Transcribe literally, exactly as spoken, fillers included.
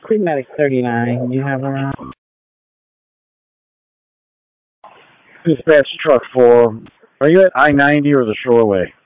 Matic thirty-nine. You have around? Dispatch truck four. Are you at I ninety or the Shoreway?